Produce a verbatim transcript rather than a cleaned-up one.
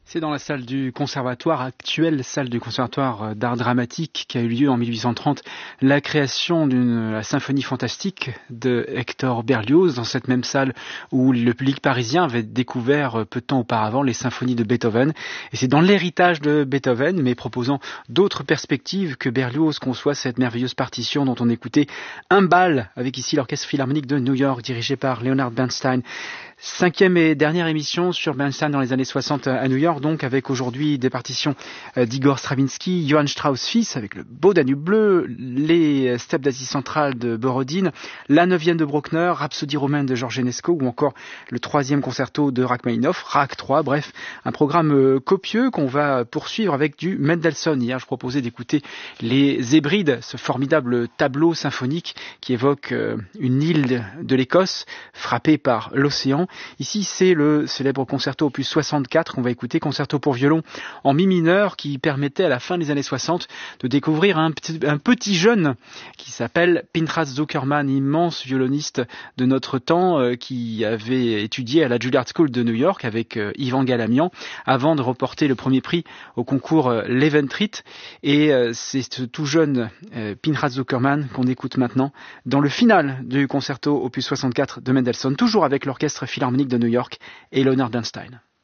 C'est dans la salle du conservatoire, actuelle salle du conservatoire d'art dramatique, qui a eu lieu en mille huit cent trente, la création d'une la symphonie fantastique de Hector Berlioz, dans cette même salle où le public parisien avait découvert peu de temps auparavant les symphonies de Beethoven. Et c'est dans l'héritage de Beethoven, mais proposant d'autres perspectives, que Berlioz conçoit cette merveilleuse partition dont on écoutait un bal, avec ici l'Orchestre Philharmonique de New York, dirigé par Leonard Bernstein. Cinquième et dernière émission sur Bernstein dans les années soixante à New York, donc avec aujourd'hui des partitions d'Igor Stravinsky, Johann Strauss fils avec le beau Danube bleu, les steppes d'Asie centrale de Borodine, la neuvième de Bruckner, Rhapsodie romaine de Georges Enesco ou encore le troisième concerto de Rachmaninoff, R A C trois, bref, un programme copieux qu'on va poursuivre avec du Mendelssohn. Hier, je proposais d'écouter les Hébrides, ce formidable tableau symphonique qui évoque une île de l'Écosse frappée par l'océan. Ici, c'est le célèbre concerto opus soixante-quatre qu'on va écouter, concerto pour violon en mi mineur, qui permettait à la fin des années soixante de découvrir un petit, un petit jeune qui s'appelle Pinchas Zuckerman, immense violoniste de notre temps, euh, qui avait étudié à la Juilliard School de New York avec euh, Ivan Galamian, avant de remporter le premier prix au concours euh, Leventrit. Et euh, c'est ce tout jeune euh, Pinchas Zuckerman qu'on écoute maintenant dans le final du concerto opus soixante-quatre de Mendelssohn, toujours avec l'orchestre Philharmonique de New York et Leonard Bernstein.